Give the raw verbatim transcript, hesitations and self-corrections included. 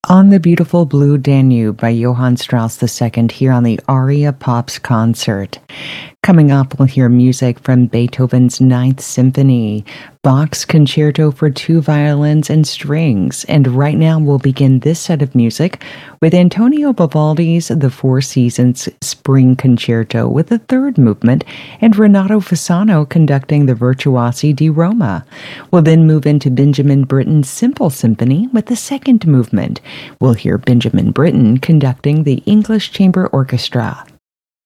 On the Beautiful Blue Danube by Johann Strauss the Second here on the Aria Pops concert. Coming up, we'll hear music from Beethoven's Ninth Symphony, Bach's Concerto for Two Violins and Strings, and right now we'll begin this set of music with Antonio Vivaldi's The Four Seasons Spring Concerto with the third movement, and Renato Fasano conducting the Virtuosi di Roma. We'll then move into Benjamin Britten's Simple Symphony with the second movement. We'll hear Benjamin Britten conducting the English Chamber Orchestra.